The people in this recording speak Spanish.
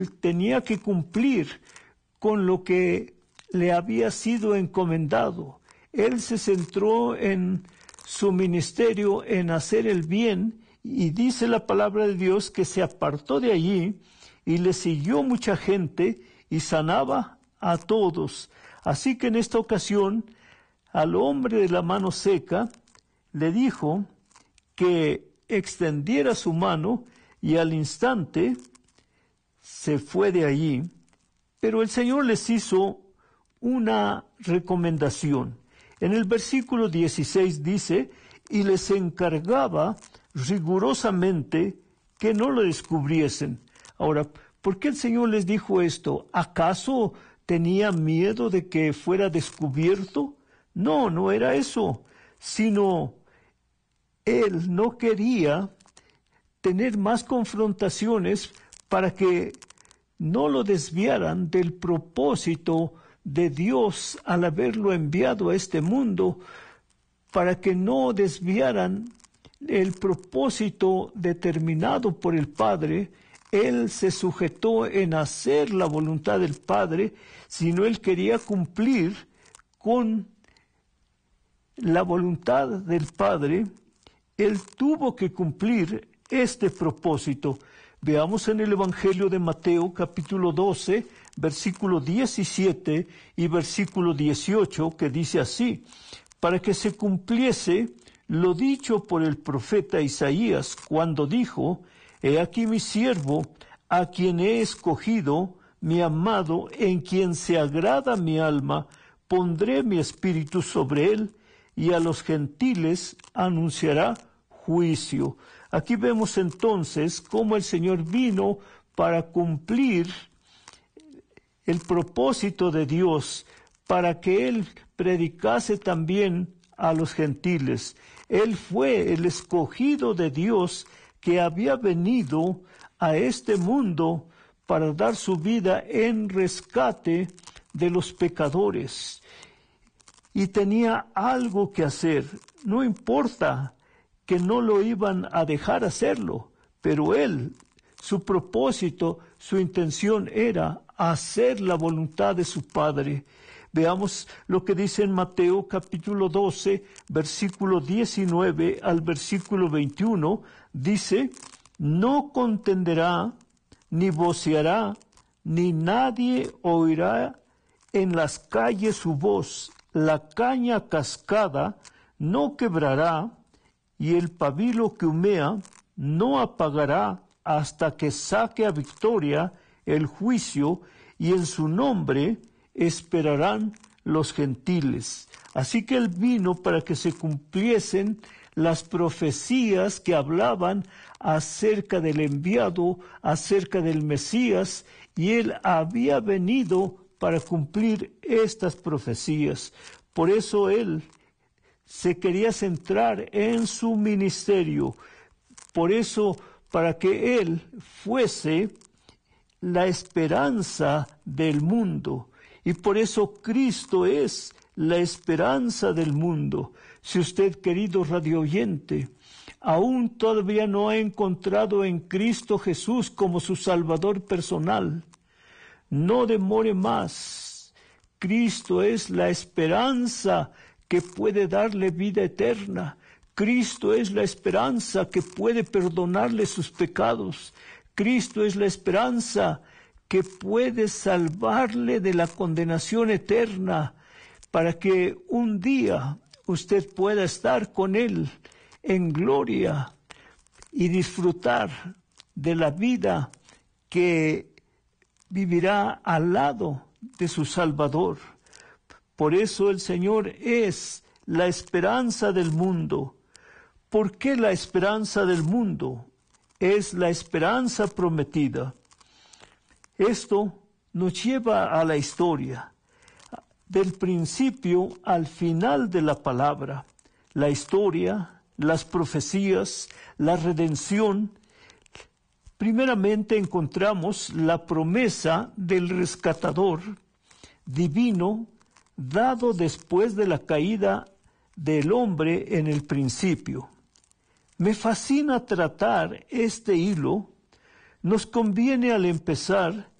tenía que cumplir con lo que le había sido encomendado. Él se centró en su ministerio, en hacer el bien, y dice la palabra de Dios que se apartó de allí y le siguió mucha gente y sanaba a todos. Así que en esta ocasión, al hombre de la mano seca, le dijo que extendiera su mano y al instante se fue de allí. Pero el Señor les hizo una recomendación. En el versículo 16 dice, y les encargaba rigurosamente que no lo descubriesen. Ahora, ¿por qué el Señor les dijo esto? ¿Acaso tenía miedo de que fuera descubierto? No, no era eso, sino Él no quería tener más confrontaciones para que no lo desviaran del propósito de Dios al haberlo enviado a este mundo, para que no desviaran el propósito determinado por el Padre. Él se sujetó en hacer la voluntad del Padre, sino él quería cumplir con la voluntad del Padre. Él tuvo que cumplir este propósito. Veamos en el Evangelio de Mateo, capítulo 12, versículo 17 y versículo 18, que dice así, para que se cumpliese lo dicho por el profeta Isaías, cuando dijo, he aquí mi siervo, a quien he escogido, mi amado, en quien se agrada mi alma, pondré mi espíritu sobre él, y a los gentiles anunciará juicio. Aquí vemos entonces cómo el Señor vino para cumplir el propósito de Dios, para que Él predicase también a los gentiles. Él fue el escogido de Dios que había venido a este mundo para dar su vida en rescate de los pecadores. Y tenía algo que hacer. No importa que no lo iban a dejar hacerlo, pero él, su propósito, su intención era hacer la voluntad de su Padre. Veamos lo que dice en Mateo capítulo 12, versículo 19 al versículo 21. Dice, no contenderá, ni voceará, ni nadie oirá en las calles su voz. La caña cascada no quebrará, y el pabilo que humea no apagará hasta que saque a victoria el juicio, y en su nombre esperarán los gentiles. Así que él vino para que se cumpliesen las profecías que hablaban acerca del enviado, acerca del Mesías, y él había venido para cumplir estas profecías. Por eso él se quería centrar en su ministerio. Por eso, para que él fuese la esperanza del mundo. Y por eso Cristo es la esperanza del mundo. Si usted, querido radioyente, aún todavía no ha encontrado en Cristo Jesús como su Salvador personal, no demore más. Cristo es la esperanza que puede darle vida eterna. Cristo es la esperanza que puede perdonarle sus pecados. Cristo es la esperanza que puede salvarle de la condenación eterna, para que un día usted pueda estar con Él en gloria y disfrutar de la vida que vivirá al lado de su Salvador. Por eso el Señor es la esperanza del mundo. ¿Por qué la esperanza del mundo? Es la esperanza prometida. Esto nos lleva a la historia, del principio al final de la palabra. La historia, las profecías, la redención. Primeramente encontramos la promesa del rescatador divino dado después de la caída del hombre en el principio. Me fascina tratar este hilo Nos conviene al empezar